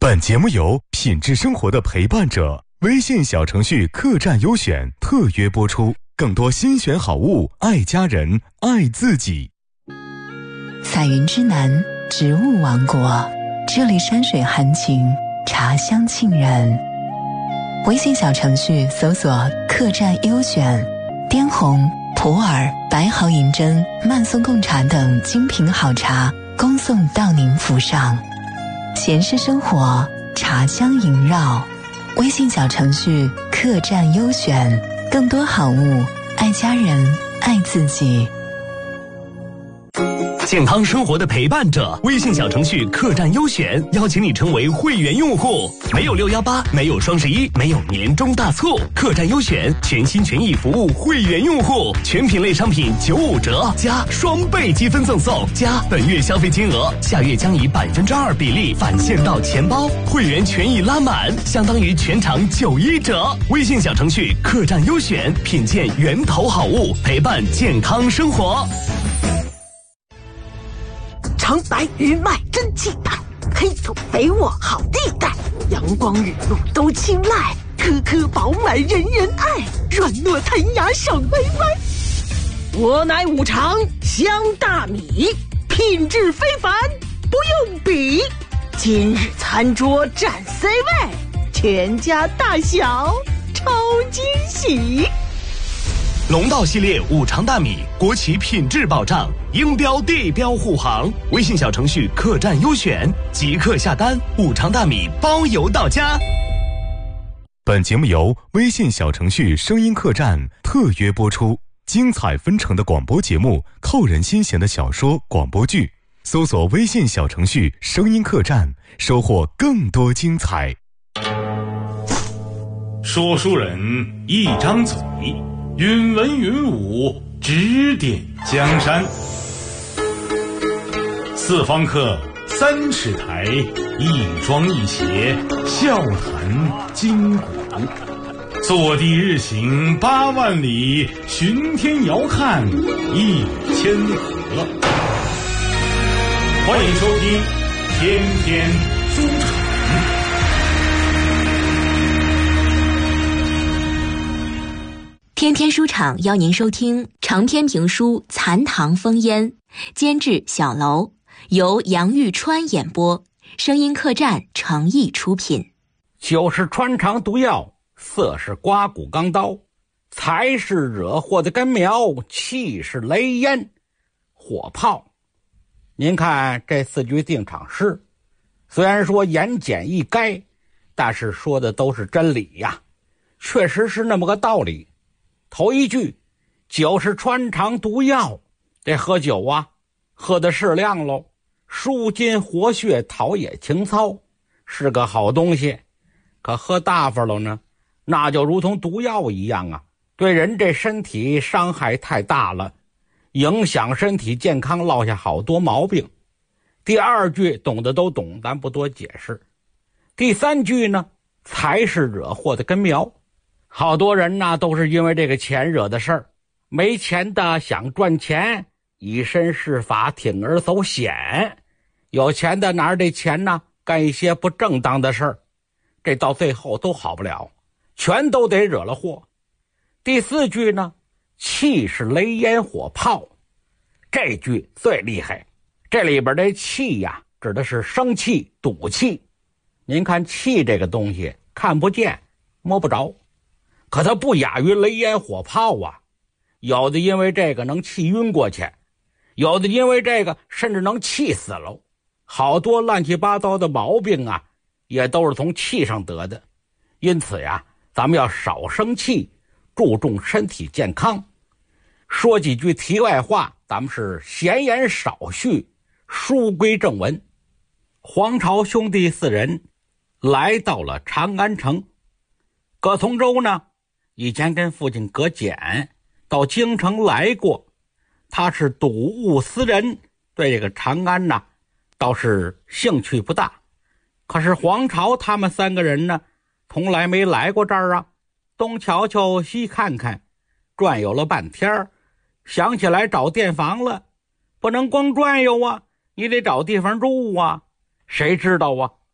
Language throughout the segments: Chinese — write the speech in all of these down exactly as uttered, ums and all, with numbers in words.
本节目由品质生活的陪伴者微信小程序客栈优选特约播出，更多新选好物，爱家人，爱自己。 彩云之南，植物王国，这里山水含情，茶香沁人。微信小程序搜索客栈优选，滇红、普洱、白毫银针、曼松贡茶等精品好茶恭送到您府上。闲适生活，茶香萦绕。微信小程序客栈优选，更多好物，爱家人，爱自己。 健康生活的陪伴者，微信小程序客栈优选邀请你成为会员用户，没有六一八，没有双十一，没有年终大促，客栈优选全心全意服务会员用户，全品类商品九五折加双倍积分赠送，加本月消费金额下月将以百分之二比例返现到钱包，会员权益拉满，相当于全场九一折。微信小程序客栈优选，品鉴源头好物，陪伴健康生活。 长白鱼麦真气派，黑土肥沃好地带，阳光雨露都青睐，颗颗饱满人人爱，软糯弹牙爽歪歪。我乃五常香大米，品质非凡不用比，今日餐桌占 C 位，全家大小超惊喜。 龙道系列五常大米，国企品质保障，英标地标护航。微信小程序客栈优选，即刻下单，五常大米包邮到家。 本节目由微信小程序声音客栈特约播出，精彩纷呈的广播节目，扣人心弦的小说广播剧，搜索微信小程序声音客栈，收获更多精彩。 说书人一张嘴，云文云武，指点江山。四方客，三尺台，一庄一谐，笑谈今古。坐地日行八万里，巡天遥看一千河。欢迎收听天天书场。 天天书场邀您收听长篇评书《残唐风烟》，监制小楼，由杨玉川演播，声音客栈诚意出品。 酒是穿肠毒药，色是刮骨钢刀，财是惹祸的根苗，气是雷烟火炮。您看这四句定场诗，虽然说言简意赅，但是说的都是真理呀，确实是那么个道理。头一句，酒是穿肠毒药，这喝酒啊，喝的适量喽，舒筋活血，陶冶情操，是个好东西。可喝大发了呢，那就如同毒药一样啊，对人这身体伤害太大了，影响身体健康，落下好多毛病。第二句懂的都懂，咱不多解释。第三句呢，财是惹祸的根苗。好多人呢都是因为这个钱惹的事儿，没钱的想赚钱，以身试法，铤而走险；有钱的拿着这钱呢干一些不正当的事儿，这到最后都好不了，全都得惹了祸。第四句呢，气是雷烟火炮，这句最厉害。这里边的气呀，指的是生气、赌气。您看气这个东西看不见摸不着，可它不亚于雷烟火炮啊，有的因为这个能气晕过去，有的因为这个甚至能气死了，好多乱七八糟的毛病啊，也都是从气上得的。因此呀，咱们要少生气，注重身体健康。说几句题外话，咱们是闲言少叙，书归正文。黄巢兄弟四人来到了长安城。葛从周呢，以前跟父亲葛简到京城来过，他是睹物思人，对这个长安呢倒是兴趣不大。可是黄巢他们三个人呢，从来没来过这儿啊，东瞧瞧西看看，转悠了半天，想起来找店房了。不能光转悠啊，你得找地方住啊。谁知道啊，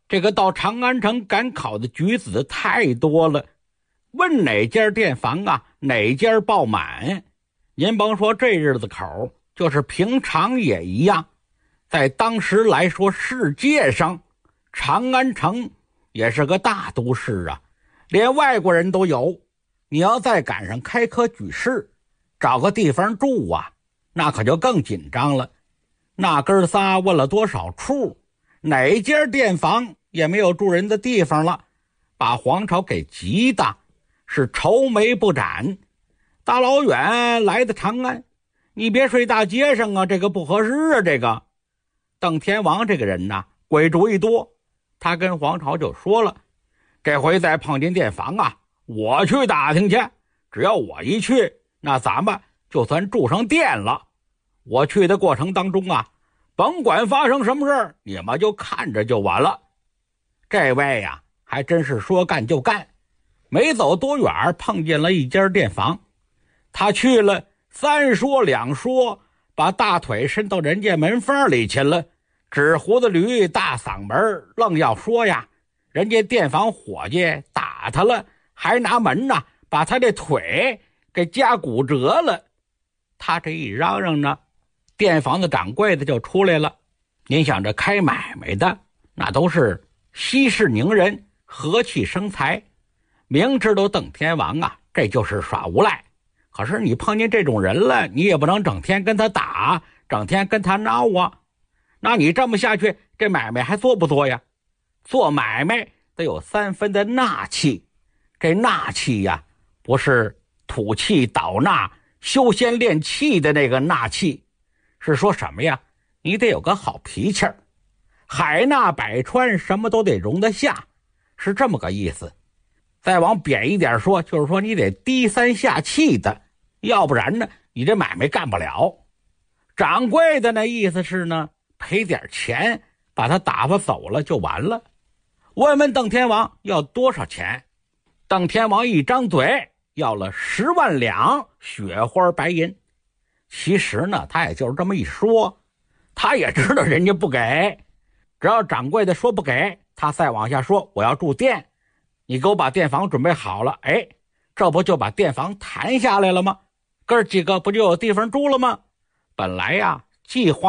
这个到长安城赶考的举子太多了，问哪家店房啊，哪家爆满。您甭说这日子口，就是平常也一样。在当时来说，世界上长安城也是个大都市啊，连外国人都有。你要再赶上开科举试，找个地方住啊，那可就更紧张了。那哥仨问了多少处，哪家店房也没有住人的地方了，把黄巢给急的是愁眉不展。大老远来的长安，你别睡大街上啊，这个不合适啊。这个邓天王这个人呐，鬼主意多，他跟黄巢就说了，这回再碰见店房啊，我去打听去，只要我一去，那咱们就算住上店了。我去的过程当中啊，甭管发生什么事儿，你们就看着就完了。这位呀、啊，还真是说干就干，没走多远碰见了一家店房。他去了，三说两说，把大腿伸到人家门缝里去了，纸胡子驴大嗓门愣要说呀，人家店房伙计打他了，还拿门呐把他这腿给夹骨折了。他这一嚷嚷呢，店房的掌柜的就出来了。您想这开买卖的那都是息事宁人，和气生财，明知道邓天王啊这就是耍无赖，可是你碰见这种人了，你也不能整天跟他打，整天跟他闹啊。那你这么下去，这买卖还做不做呀？做买卖得有三分的纳气，这纳气呀，不是吐气导纳修仙练气的那个纳气，是说什么呀？你得有个好脾气儿，海纳百川，什么都得容得下，是这么个意思。再往贬一点说，就是说你得低三下气的，要不然呢，你这买卖干不了。掌柜的那意思是呢，赔点钱，把他打发走了就完了。问问邓天王要多少钱，邓天王一张嘴要了十万两雪花白银。其实呢，他也就是这么一说，他也知道人家不给，只要掌柜的说不给，他再往下说我要住店，你给我把店房准备好了，哎，这不就把店房谈下来了吗？哥几个不就有地方住了吗？本来呀，计划